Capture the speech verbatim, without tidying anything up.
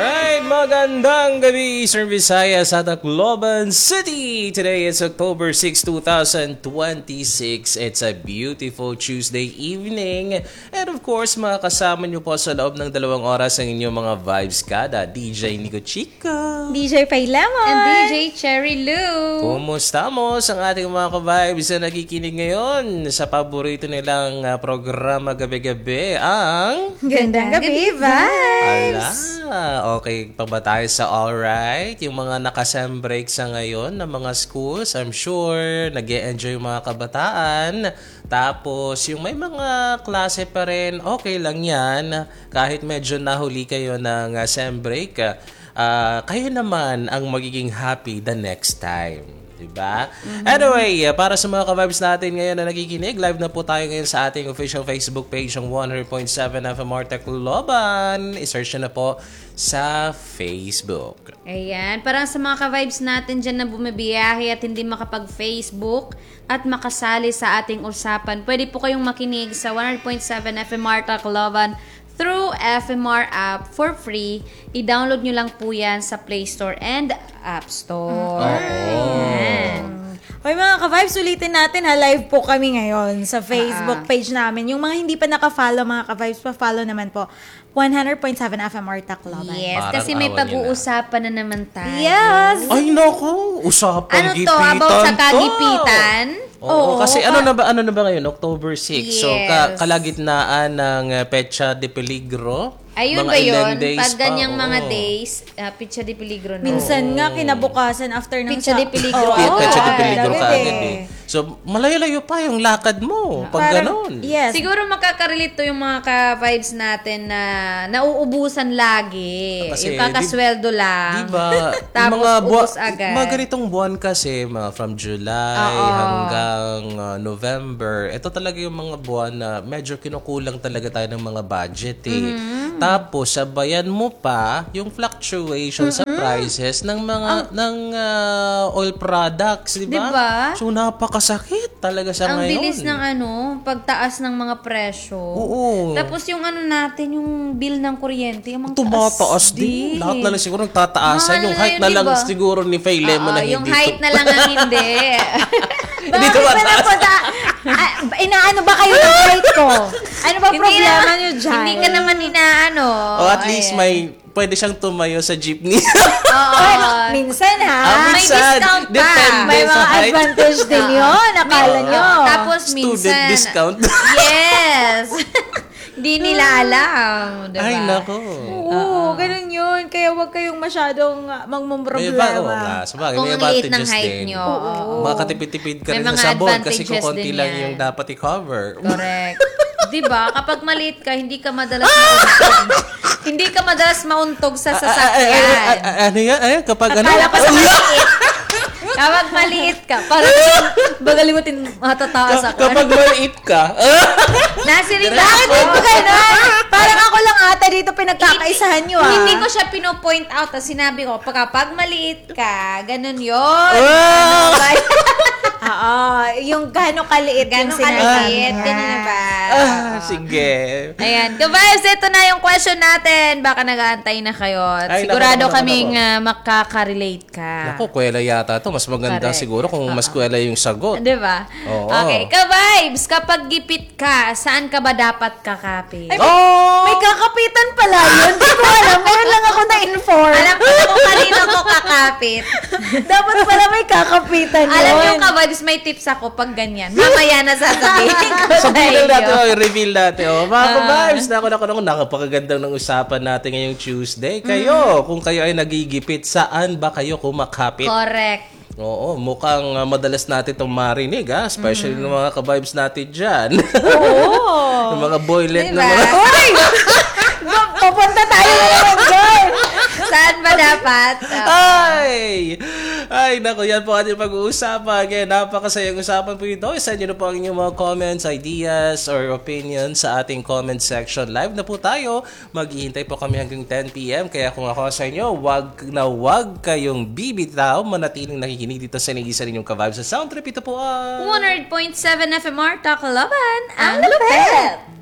Alright, magandang gabi, Eastern Visayas at Tacloban City. Today is October sixth, twenty twenty-six. It's a beautiful Tuesday evening. And of course, makakasama niyo po sa loob ng dalawang oras ang inyong mga vibes kada. D J Nico Chico. D J Faye Lemon. And D J Cherry Lou. Kumusta mo sa ating mga ka-vibes na nakikinig ngayon sa paborito nilang uh, programa gabi-gabi, ang... Gandang gabi, vibes! Ala, okay pa ba tayo sa alright? Yung mga naka-sem break sa ngayon ng mga schools, I'm sure nag-e-enjoy yung mga kabataan. Tapos, yung may mga klase pa rin, okay lang yan. Kahit medyo nahuli kayo ng uh, sem break, uh, kayo naman ang magiging happy the next time. Diba? Mm-hmm. Anyway, para sa mga ka-vibes natin ngayon na nakikinig, live na po tayo ngayon sa ating official Facebook page ng one hundred point seven F M R Tacloban. I-search na po sa Facebook. Ayan, parang sa mga ka-vibes natin dyan na bumibiyahe at hindi makapag-Facebook at makasali sa ating usapan, pwede po kayong makinig sa one hundred point seven F M R Tacloban through F M R app for free. I-download nyo lang po yan sa Play Store and App Store. Oo. Hoy mga ka-vibes, ulitin natin ha, live po kami ngayon sa Facebook Ah. page namin. Yung mga hindi pa naka-follow mga ka-vibes, pa-follow naman po. one hundred point seven F M R Tacloban. Yes, Parang kasi may awan pag-uusapan na naman tayo. Yes! Ay, naku! Usapang Ano to? gipitan About sa to. kagipitan? Oo, Oo, kasi ka- ano na ba ano na ba ngayon? October sixth. So ka- Yes. kalagitnaan ng uh, Petsa de Peligro. Ayun Mga ba ilang yun? days Pag pa, ganyang mga oo. days, uh, Pizza de Peligro na. Minsan nga, kinabukasan after ng... Pizza de Peligro. Oo, Yeah, Petsa de ah, Peligro David ka agad eh. eh. So malayo-layo pa yung lakad mo pag Parang- ganon. Yes. Siguro makaka-relate to yung mga ka-vibes natin na nauubusan lagi. Kasi, yung kakasweldo lang. Diba? Tapos yung mga ubos agad. Mga ganitong buwan kasi, mga from July Oo. hanggang uh, November, ito talaga yung mga buwan na medyo kinukulang talaga tayo ng mga budget eh. Mm-hmm. Tapos, sabayan mo pa yung fluctuation sa prices ng mga ng uh, oil products, di ba? Diba? So, napakasakit talaga sa Ang ngayon. bilis ng ano, pagtaas ng mga presyo. Oo. Tapos yung ano natin, yung bill ng kuryente, yung mga Tumataas din. Lahat na lang siguro nagtataasan. Mahal Yung na height yun, na lang diba? siguro ni Faye Lemon Oo, na hindi. yung height na lang ang hindi. Hindi Bakit tumataas. pala po sa... Ah, inaano ba kayo ng height ko? Ano ba Hindi problema naman- nyo dyan? Hindi ka naman inaano. O at least Ayan. may pwede siyang tumayo sa jeepney. Oo. Ay, minsan ha. Ah, may minsan, discount pa. depende May sa mga height. advantage din yun. Akala nyo. Tapos Student minsan... discount. Yes. Hindi nila alam. Diba? Ay, nako. Oo, ganun yun. Kaya huwag kayong masyadong uh, May magmumroblema. iba, oo nga. Sabagay, Kung may ang liit ng advantages height din. nyo. oo. Makatipid-tipid ka May rin mga sa sabon kasi kung advantages konti din lang yan. yung dapat i-cover. Correct. 'Di ba? Kapag maliit ka, hindi ka madalas mauntog. Hindi ka madalas mauntog sa Ay, ay, ay, sasakyan. ay, ay, ano yan? Ay, kapag ano? Akala ko sa maliit. Kapag maliit ka, parang bagalimutin matataas ako. Kapag maliit ka. Nasirig Bakit ako. hindi ganun? Parang ako lang ata dito pinagkakaisahan nyo ah. Hindi ko siya pino-point out. Tapos sinabi ko, pag kapag maliit ka, ganun yun. Wow! Oo, yung gano'ng kaliit yung Gano'ng sinasabi kaliit, niya. ganun na ba? Ah, sige. Ayan. Kabayos, ito na yung question natin. Baka nag-aantay na kayo. At Ay, sigurado naku, naku, kaming naku. ah, makaka-relate ka. Ako, kwela yata to. Mas maganda Correct. siguro kung mas kwela yung sagot. Di ba? Oo. Okay. Ka-vibes, kapag gipit ka, saan ka ba dapat kakapit? Ay, Oh! May kakapitan pala yun. Hindi ko alam. Ngayon lang ako na-inform. Alam ko na kung kanino ko kakapit. Dapat pala may kakapitan yun. Alam niyo, ka-vibes, may tips ako pag ganyan. Mamaya na sasabihin ko sa Sabihin inyo. natin, oh, reveal natin. Oh, mga Ah. ka-vibes, nako, nako, nako, napakagandang ng usapan natin ngayong Tuesday. Kayo, Mm. kung kayo ay nagigipit, saan ba kayo kumakapit? Correct. Oo, mukhang uh, madalas natin itong marinig, ha? Especially ng mga ka-vibes natin dyan. Oo. Yung mga boylet Diba? na mga... Hoy! Papunta tayo na naman dyan. Saan ba dapat? Ah, Ay! Ay, naku, yan po ating pag-uusapan. Kaya napakasayang usapan po ito. Send nyo na po ang inyong mga comments, ideas, or opinions sa ating comment section. Live na po tayo. Maghihintay po kami hanggang ten p.m. Kaya kung ako sa inyo, wag na wag kayong bibitaw. Manatiling nakikinig dito sa nag-isa ninyong ka-vibes sa Sound Trip. Ito po ang... one hundred point seven F M R Tacloban. Ang Ang lupit! lupit!